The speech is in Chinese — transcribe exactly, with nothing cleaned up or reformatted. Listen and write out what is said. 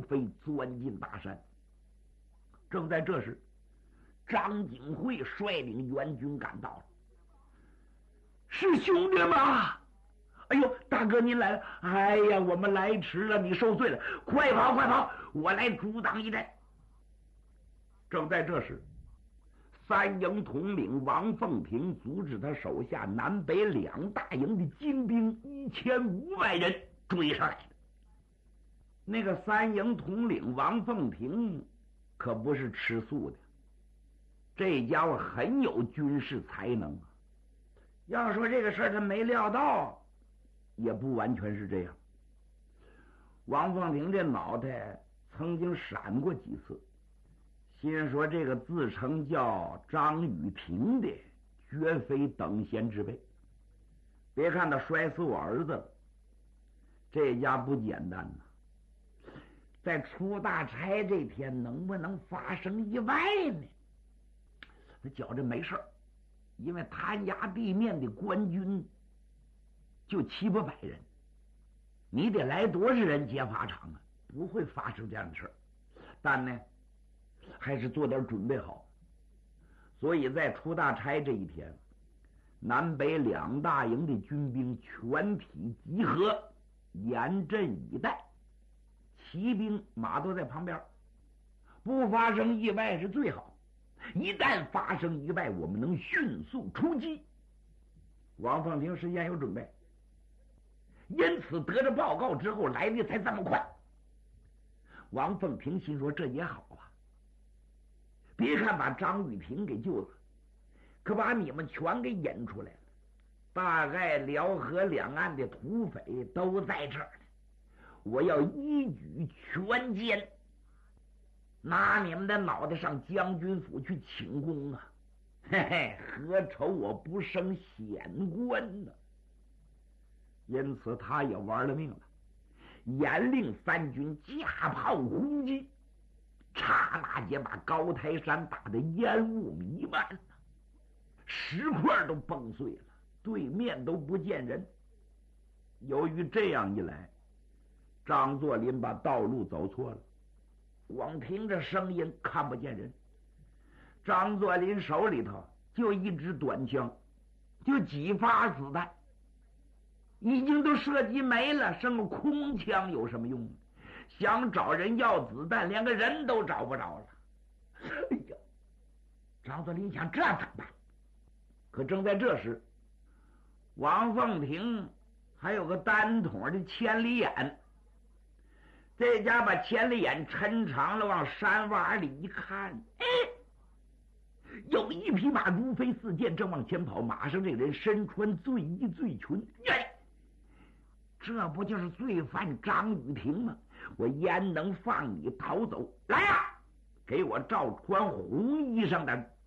飞钻进大山。正在这时，张景惠率领援军赶到了。是兄弟吗？哎呦，大哥您来了！哎呀，我们来迟了，你受罪了！快跑快跑，我来阻挡一战。正在这时，三营统领王凤亭组织他手下南北两大营的精兵一千五百人追上来了。那个三营统领王凤亭可不是吃素的，这家伙很有军事才能啊。要说这个事儿他没料到，也不完全是这样。王凤亭这脑袋曾经闪过几次，心说这个自称叫张雨婷的绝非等闲之辈。别看他摔死我儿子了，这家不简单呐。在出大差这天能不能发生意外呢？他觉着没事儿，因为滩崖地面的官军就七八百人，你得来多少人劫法场啊？不会发生这样的事儿。但呢，还是做点准备好。所以在出大差这一天，南北两大营的军兵全体集合，严阵以待，骑兵马都在旁边，不发生意外是最好。一旦发生意外，我们能迅速出击。王凤亭事先有准备，因此得着报告之后来的才这么快。王凤亭心说这也好啊，别看把张雨婷给救了，可把你们全给引出来了。大概辽河两岸的土匪都在这儿呢，我要一举全歼，拿你们的脑袋上将军府去请功啊！嘿嘿，何愁我不升显官呢？因此他也玩了命了，严令三军架炮轰击，刹那间把高台山打得烟雾弥漫了，石块都崩碎了，对面都不见人。由于这样一来，张作霖把道路走错了，光听着声音看不见人。张作霖手里头就一支短枪，就几发子弹，已经都射击没了，剩个空枪有什么用？想找人要子弹，连个人都找不着了。哎呀，张作霖想这怎么办？可正在这时，王凤亭还有个单筒的千里眼，这家把千里眼抻长了，往山洼里一看，哎，有一匹马如飞似箭，正往前跑，马上这人身穿醉衣醉裙，哎，这不就是罪犯张雨婷吗？我焉能放你逃走？来呀、啊，给我照穿红衣裳的